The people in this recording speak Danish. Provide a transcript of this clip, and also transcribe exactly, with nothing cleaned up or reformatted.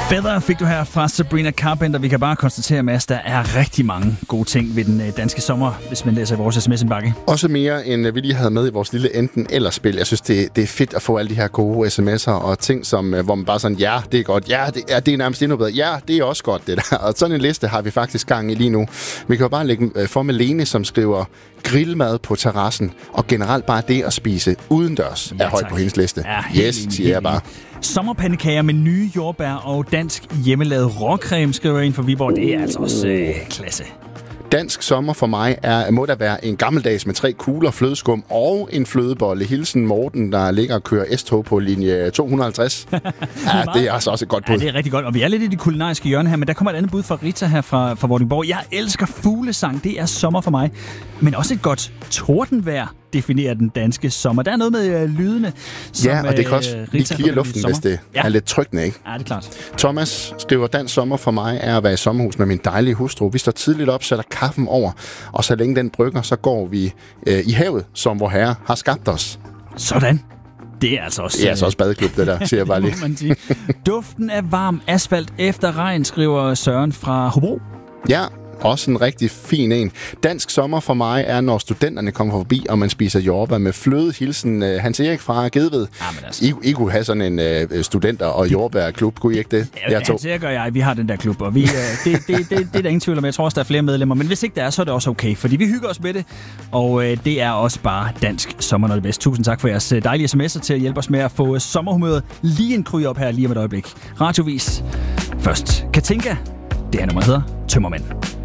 Feather fik du her fra Sabrina Carpenter. Vi kan bare konstatere, Mads, der er rigtig mange gode ting ved den danske sommer, hvis man læser vores sms-indbakke. Også mere, end vi lige havde med i vores lille enten-eller-spil. Jeg synes, det, det er fedt at få alle de her gode sms'er og ting, som, hvor man bare sådan, ja, det er godt, ja, det er, det er nærmest endnu bedre, ja, det er også godt, det der. Og sådan en liste har vi faktisk gang i lige nu. Vi kan jo bare lægge for med Lene, som skriver grillmad på terrassen, og generelt bare det at spise udendørs ja, er højt på hendes liste. Ja, yes, siger jeg bare. Sommerpandekager med nye jordbær og dansk hjemmelavet råcreme, skriver jeg ind for Viborg. Det er altså også øh, klasse. Dansk sommer for mig er, må der være en gammeldags med tre kugler, flødeskum og en flødebolle. Hilsen Morten, der ligger og kører S-tog på linje to hundrede og halvtreds. Ja, det er altså også et godt bud. Ja, det er rigtig godt. Og vi er lidt i det kulinariske hjørne her, men der kommer et andet bud fra Rita her fra, fra Vordingborg. Jeg elsker fuglesang. Det er sommer for mig. Men også et godt tordenvejr definerer den danske sommer. Der er noget med øh, lydene, som ja, og det kan også lige klire luften, hvis det ja. er lidt trykkende, ikke? Ja, det er klart. Thomas skriver, dansk sommer for mig er at være i sommerhus med min dejlige hustru. Vi står tidligt op, sætter kaffen over, og så længe den brygger, så går vi øh, i havet, som vor herre har skabt os. Sådan. Det er altså også... Det er altså også badeklub, det der, siger jeg bare lige. Man sige. Duften af varm asfalt efter regn, skriver Søren fra Hobro. Ja, også en rigtig fin en. Dansk sommer for mig er, når studenterne kommer forbi, og man spiser jordbær med fløde. Hilsen uh, Hans Erik fra Gedved. Ja, altså. I, I kunne have sådan en uh, studenter- og jordbærklub, kunne I ikke det? Ja, Hans Erik og jeg, vi har den der klub, og vi, uh, det, det, det, det er der ingen tvivl om. Jeg tror også, der er flere medlemmer, men hvis ikke der er, så er det også okay, fordi vi hygger os med det, og uh, det er også bare dansk sommer, når det er bedst. Tusind tak for jeres dejlige sms'er til at hjælpe os med at få sommerhumøret lige en kryg op her lige om et øjeblik. Radiovis. Først Katinka. Det her nummer hedder Tømmermænd.